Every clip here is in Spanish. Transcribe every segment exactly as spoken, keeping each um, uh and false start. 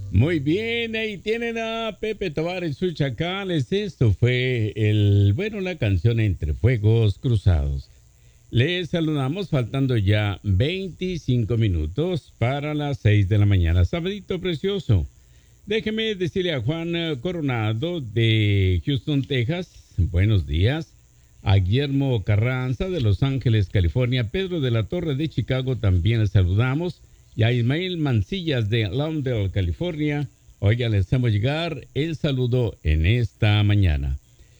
Muy bien, ahí tienen a Pepe Tobar en sus chacales. Esto fue el, bueno, la canción Entre Fuegos Cruzados. Les saludamos faltando ya veinticinco minutos para las seis de la mañana. Sabadito precioso. Déjeme decirle a Juan Coronado de Houston, Texas, buenos días. A Guillermo Carranza de Los Ángeles, California. Pedro de la Torre de Chicago también les saludamos. Y a Ismael Mancillas de Lawndale, California. Oiga, les hacemos llegar el saludo en esta mañana.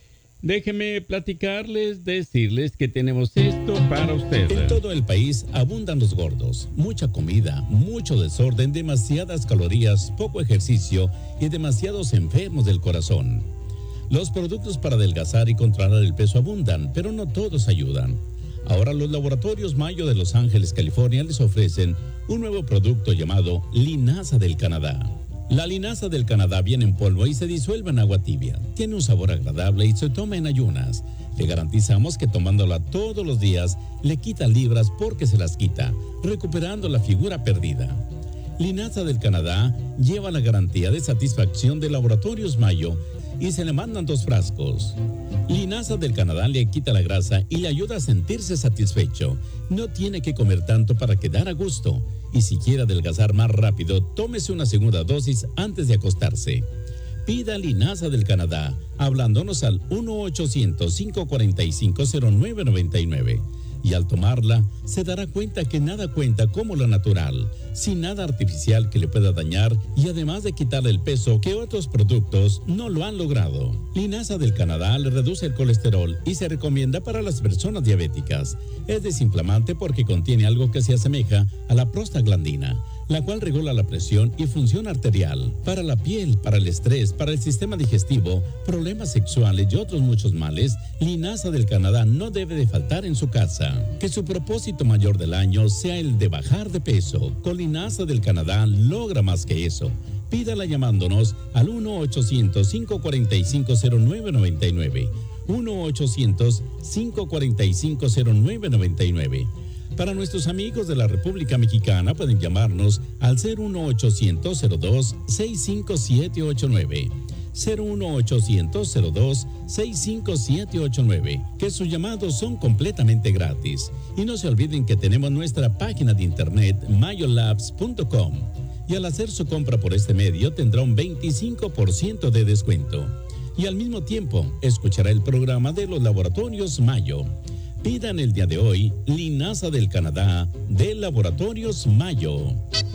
Déjenme platicarles, decirles que tenemos esto para ustedes. En todo el país abundan los gordos. Mucha comida, mucho desorden, demasiadas calorías, poco ejercicio y demasiados enfermos del corazón. Los productos para adelgazar y controlar el peso abundan, pero no todos ayudan. Ahora los laboratorios Mayo de Los Ángeles, California les ofrecen un nuevo producto llamado Linaza del Canadá. La linaza del Canadá viene en polvo y se disuelve en agua tibia. Tiene un sabor agradable y se toma en ayunas. Le garantizamos que tomándola todos los días le quita libras porque se las quita, recuperando la figura perdida. Linaza del Canadá lleva la garantía de satisfacción de Laboratorios Mayo y se le mandan dos frascos. Linaza del Canadá le quita la grasa y le ayuda a sentirse satisfecho. No tiene que comer tanto para quedar a gusto. Y si quiere adelgazar más rápido, tómese una segunda dosis antes de acostarse. Pida Linaza del Canadá, hablándonos al uno ochocientos, cinco cuatro cinco, cero nueve nueve nueve. Y al tomarla, se dará cuenta que nada cuenta como lo natural, sin nada artificial que le pueda dañar y además de quitarle el peso que otros productos no lo han logrado. Linaza del Canadá le reduce el colesterol y se recomienda para las personas diabéticas. Es desinflamante porque contiene algo que se asemeja a la prostaglandina, la cual regula la presión y función arterial. Para la piel, para el estrés, para el sistema digestivo, problemas sexuales y otros muchos males, Linaza del Canadá no debe de faltar en su casa. Que su propósito mayor del año sea el de bajar de peso. Con Linaza del Canadá logra más que eso. Pídala llamándonos al uno ochocientos, cinco cuatro cinco, cero nueve nueve nueve. uno ochocientos, cinco cuatro cinco, cero nueve nueve nueve. Para nuestros amigos de la República Mexicana pueden llamarnos al cero uno ochocientos, cero dos, seis cinco siete ocho nueve. cero uno ochocientos, cero dos, seis cinco siete ocho nueve, que sus llamados son completamente gratis. Y no se olviden que tenemos nuestra página de internet mayolabs punto com y al hacer su compra por este medio tendrá un veinticinco por ciento de descuento. Y al mismo tiempo escuchará el programa de los Laboratorios Mayo. Pidan el día de hoy Linaza del Canadá de Laboratorios Mayo.